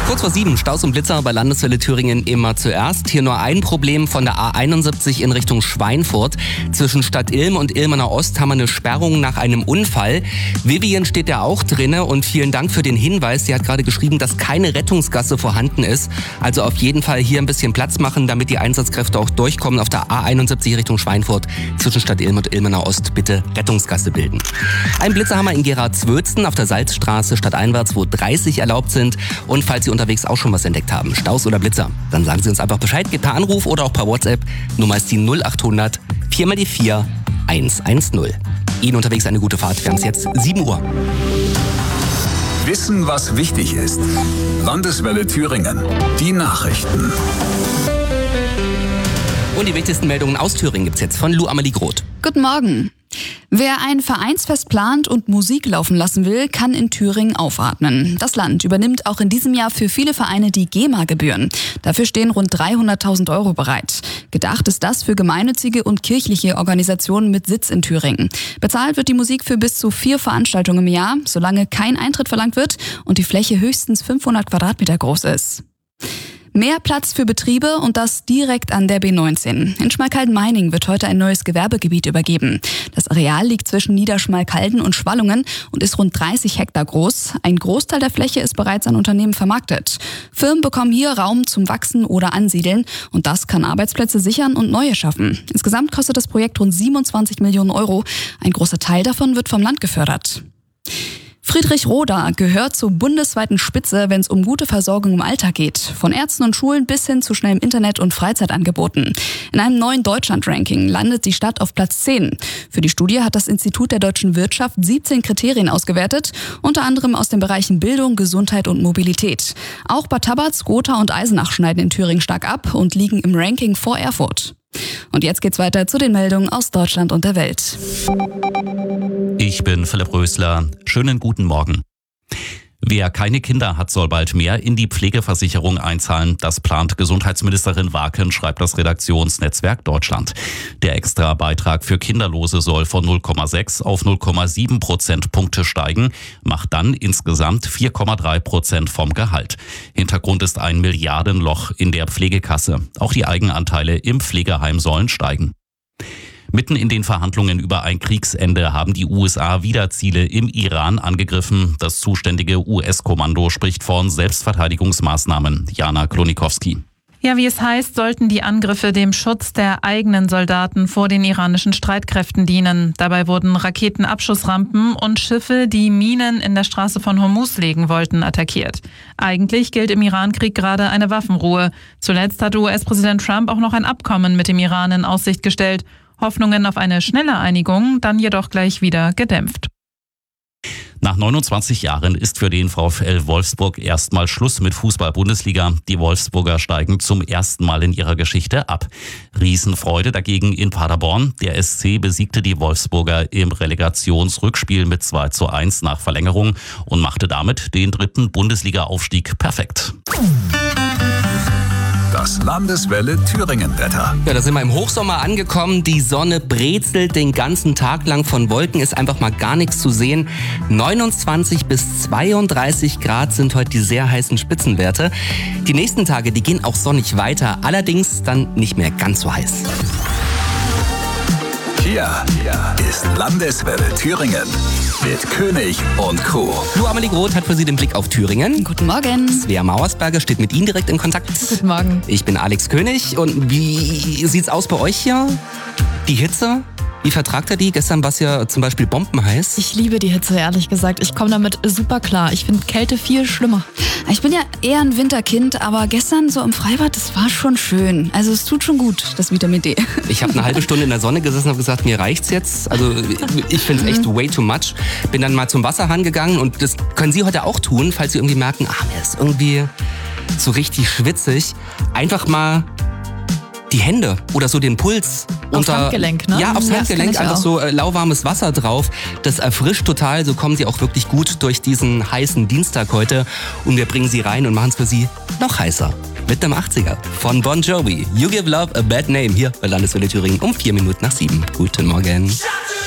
Kurz vor 7, Staus und Blitzer bei Landeswelle Thüringen immer zuerst. Hier nur ein Problem von der A71 in Richtung Schweinfurt. Zwischen Stadt Ilm und Ilmenau Ost haben wir eine Sperrung nach einem Unfall. Vivian steht da auch drinne und vielen Dank für den Hinweis. Sie hat gerade geschrieben, dass keine Rettungsgasse vorhanden ist. Also auf jeden Fall hier ein bisschen Platz machen, damit die Einsatzkräfte auch durchkommen. Auf der A71 Richtung Schweinfurt zwischen Stadt Ilm und Ilmenau Ost bitte Rettungsgasse bilden. Ein Blitzer haben wir in Gera-Zwötzen auf der Salzstraße stadteinwärts, wo 30 erlaubt sind. Und falls Sie unterwegs auch schon was entdeckt haben, Staus oder Blitzer, dann sagen Sie uns einfach Bescheid, geht per Anruf oder auch per WhatsApp. Nummer ist die 0800 4x4 110. Ihnen unterwegs eine gute Fahrt. Wir haben es jetzt 7 Uhr. Wissen, was wichtig ist. Landeswelle Thüringen. Die Nachrichten. Und die wichtigsten Meldungen aus Thüringen gibt's jetzt von Lu Amelie Groth. Guten Morgen. Wer ein Vereinsfest plant und Musik laufen lassen will, kann in Thüringen aufatmen. Das Land übernimmt auch in diesem Jahr für viele Vereine die GEMA-Gebühren. Dafür stehen rund 300.000 Euro bereit. Gedacht ist das für gemeinnützige und kirchliche Organisationen mit Sitz in Thüringen. Bezahlt wird die Musik für bis zu 4 Veranstaltungen im Jahr, solange kein Eintritt verlangt wird und die Fläche höchstens 500 Quadratmeter groß ist. Mehr Platz für Betriebe und das direkt an der B19. In Schmalkalden-Meiningen wird heute ein neues Gewerbegebiet übergeben. Das Areal liegt zwischen Niederschmalkalden und Schwallungen und ist rund 30 Hektar groß. Ein Großteil der Fläche ist bereits an Unternehmen vermarktet. Firmen bekommen hier Raum zum Wachsen oder Ansiedeln und das kann Arbeitsplätze sichern und neue schaffen. Insgesamt kostet das Projekt rund 27 Millionen Euro. Ein großer Teil davon wird vom Land gefördert. Friedrich Roda gehört zur bundesweiten Spitze, wenn es um gute Versorgung im Alltag geht. Von Ärzten und Schulen bis hin zu schnellem Internet- und Freizeitangeboten. In einem neuen Deutschland-Ranking landet die Stadt auf Platz 10. Für die Studie hat das Institut der deutschen Wirtschaft 17 Kriterien ausgewertet, unter anderem aus den Bereichen Bildung, Gesundheit und Mobilität. Auch Bad Tabatz, Gotha und Eisenach schneiden in Thüringen stark ab und liegen im Ranking vor Erfurt. Und jetzt geht's weiter zu den Meldungen aus Deutschland und der Welt. Ich bin Philipp Rösler. Schönen guten Morgen. Wer keine Kinder hat, soll bald mehr in die Pflegeversicherung einzahlen. Das plant Gesundheitsministerin Waken, schreibt das Redaktionsnetzwerk Deutschland. Der Extrabeitrag für Kinderlose soll von 0,6 auf 0,7 Prozentpunkte steigen, macht dann insgesamt 4,3% vom Gehalt. Hintergrund ist ein Milliardenloch in der Pflegekasse. Auch die Eigenanteile im Pflegeheim sollen steigen. Mitten in den Verhandlungen über ein Kriegsende haben die USA wieder Ziele im Iran angegriffen. Das zuständige US-Kommando spricht von Selbstverteidigungsmaßnahmen. Jana Klonikowski. Ja, wie es heißt, sollten die Angriffe dem Schutz der eigenen Soldaten vor den iranischen Streitkräften dienen. Dabei wurden Raketenabschussrampen und Schiffe, die Minen in der Straße von Hormuz legen wollten, attackiert. Eigentlich gilt im Irankrieg gerade eine Waffenruhe. Zuletzt hatte US-Präsident Trump auch noch ein Abkommen mit dem Iran in Aussicht gestellt. Hoffnungen auf eine schnelle Einigung, dann jedoch gleich wieder gedämpft. Nach 29 Jahren ist für den VfL Wolfsburg erstmal Schluss mit Fußball-Bundesliga. Die Wolfsburger steigen zum ersten Mal in ihrer Geschichte ab. Riesenfreude dagegen in Paderborn. Der SC besiegte die Wolfsburger im Relegationsrückspiel mit 2:1 nach Verlängerung und machte damit den 3. Bundesliga-Aufstieg perfekt. Das Landeswelle Thüringen-Wetter. Ja, da sind wir im Hochsommer angekommen. Die Sonne brezelt den ganzen Tag lang. Von Wolken ist einfach mal gar nichts zu sehen. 29 bis 32 Grad sind heute die sehr heißen Spitzenwerte. Die nächsten Tage, die gehen auch sonnig weiter. Allerdings dann nicht mehr ganz so heiß. Hier ist Landeswelle Thüringen mit König und Co. Lu Amelie Groth hat für Sie den Blick auf Thüringen. Guten Morgen. Svea Mauersberger steht mit Ihnen direkt in Kontakt. Guten Morgen. Ich bin Alex König. Und wie sieht's aus bei euch hier? Die Hitze? Wie vertragt ihr die? Gestern war es ja zum Beispiel bombenheiß. Ich liebe die Hitze, ehrlich gesagt. Ich komme damit super klar. Ich finde Kälte viel schlimmer. Ich bin ja eher ein Winterkind, aber gestern so im Freibad, das war schon schön. Also es tut schon gut, das Vitamin D. Ich habe eine halbe Stunde in der Sonne gesessen und habe gesagt, mir reicht's jetzt. Also ich finde es echt way too much. Bin dann mal zum Wasserhahn gegangen und das können Sie heute auch tun, falls Sie irgendwie merken, mir ist irgendwie so richtig schwitzig. Einfach mal die Hände oder so den Puls aufs Handgelenk, ne? Ja, aufs Handgelenk, einfach auch. so lauwarmes Wasser drauf. Das erfrischt total, so kommen Sie auch wirklich gut durch diesen heißen Dienstag heute. Und wir bringen Sie rein und machen es für Sie noch heißer. Mit dem 80er von Bon Jovi. You Give Love a Bad Name hier bei Landeswelle Thüringen um 4 Minuten nach 7. Guten Morgen.